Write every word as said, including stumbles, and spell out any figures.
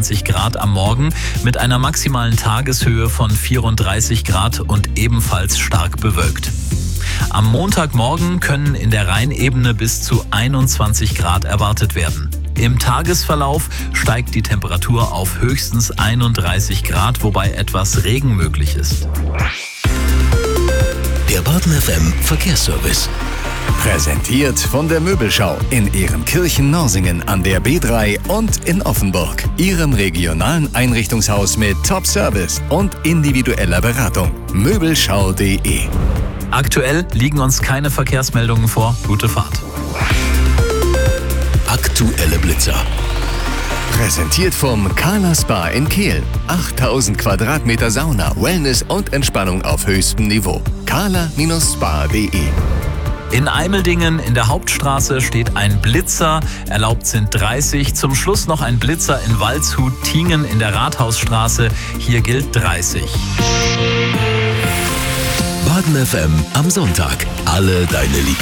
einundzwanzig Grad am Morgen mit einer maximalen Tageshöhe von vierunddreißig Grad und ebenfalls stark bewölkt. Am Montagmorgen können in der Rheinebene bis zu einundzwanzig Grad erwartet werden. Im Tagesverlauf steigt die Temperatur auf höchstens einunddreißig Grad, wobei etwas Regen möglich ist. Der Baden F M Verkehrsservice. Präsentiert von der Möbelschau in Ehrenkirchen-Norsingen an der B drei und in Offenburg. Ihrem regionalen Einrichtungshaus mit Top-Service und individueller Beratung. Möbelschau punkt de. Aktuell liegen uns keine Verkehrsmeldungen vor. Gute Fahrt. Aktuelle Blitzer. Präsentiert vom Carla Spa in Kehl. achttausend Quadratmeter Sauna, Wellness und Entspannung auf höchstem Niveau. carla Spa punkt de. In Eimeldingen in der Hauptstraße steht ein Blitzer, erlaubt sind dreißig. Zum Schluss noch ein Blitzer in Waldshut-Tiengen in der Rathausstraße, hier gilt dreißig. Baden F M am Sonntag. Alle deine Lieblings